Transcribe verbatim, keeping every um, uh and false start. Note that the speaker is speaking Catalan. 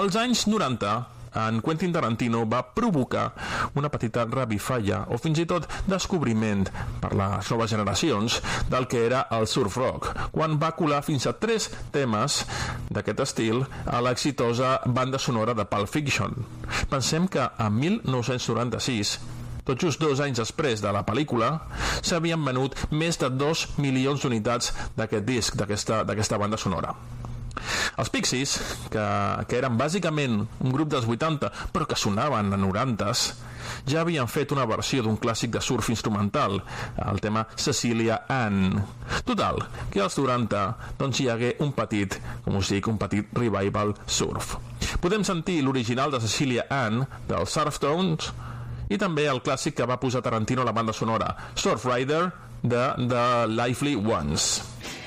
Als anys noranta, en Quentin Tarantino va provocar una petita revifalla o fins i tot descobriment per les noves generacions del que era el surf rock, quan va colar fins a tres temes d'aquest estil a l'exitosa banda sonora de Pulp Fiction. Pensem que a mil nou-cents noranta-sis, tot just dos anys després de la pel·lícula, s'havien venut més de dos milions d'unitats d'aquest disc, d'aquesta d'aquesta banda sonora. Els Pixies, que, que eren bàsicament un grup dels vuitanta però que sonaven a norantes, ja havien fet una versió d'un clàssic de surf instrumental, el tema Cecilia Ann. Total, que als noranta doncs hi hagué un petit, com us dic, un petit revival surf. Podem sentir l'original de Cecilia Ann dels Surftones i també el clàssic que va posar Tarantino a la banda sonora, Surf Rider de The Lively Ones.